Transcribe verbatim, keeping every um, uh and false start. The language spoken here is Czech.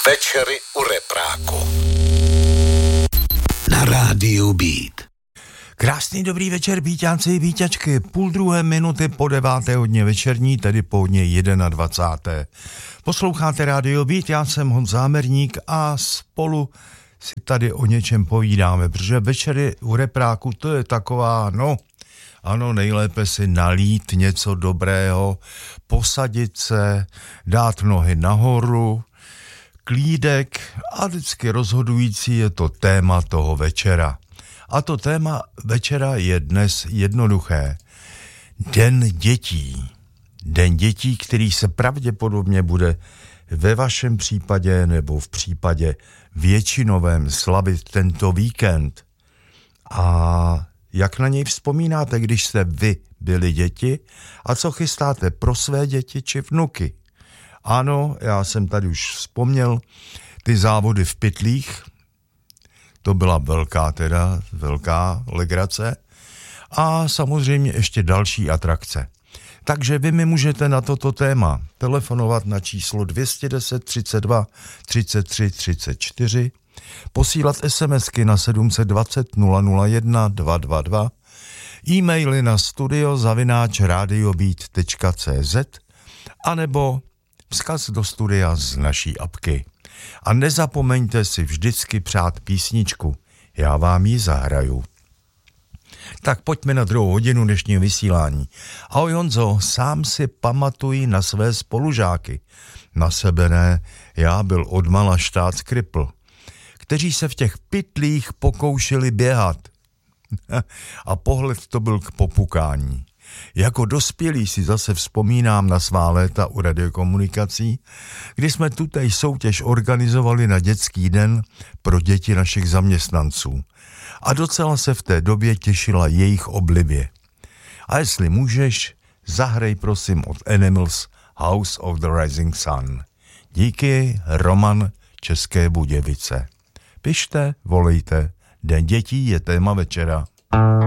Večery u repráku na rádiu Beat. Krásný dobrý večer, Bíťánci i Bíťačky. Půl druhé minuty po deváté hodně večerní, tedy po hodně dvacáté první. Posloucháte rádio Beat, já jsem Honza Zámerník a spolu si tady o něčem povídáme, protože večery u repráku to je taková, no, ano, nejlépe si nalít něco dobrého, posadit se, dát nohy nahoru, klídek a vždycky rozhodující je to téma toho večera. A to téma večera je dnes jednoduché. Den dětí. Den dětí, který se pravděpodobně bude ve vašem případě nebo v případě většinovém slavit tento víkend. A jak na něj vzpomínáte, když jste vy byli děti a co chystáte pro své děti či vnuky? Ano, já jsem tady už vzpomněl ty závody v pytlích, to byla velká teda, velká legrace a samozřejmě ještě další atrakce. Takže vy mi můžete na toto téma telefonovat na číslo dvě stě deset třicet dva třicet tři třicet čtyři, posílat SMSky na sedm set dvacet nula nula jedna dva dva dva, e-maily na studio zavináč radiobeat tečka cé zet anebo vzkaz do studia z naší apky. A nezapomeňte si vždycky přát písničku, já vám ji zahraju. Tak pojďme na druhou hodinu dnešního vysílání. Ahoj Honzo, sám si pamatuji na své spolužáky. Na sebe ne, já byl odmala štátskrypl, kteří se v těch pytlích pokoušeli běhat. A pohled to byl k popukání. Jako dospělý si zase vzpomínám na svá léta u radiokomunikací, kdy jsme tutej soutěž organizovali na dětský den pro děti našich zaměstnanců. A docela se v té době těšila jejich oblibě. A jestli můžeš, zahrej prosím od Animals House of the Rising Sun. Díky, Roman, České Budějovice. Pište, volejte, Den dětí je téma večera.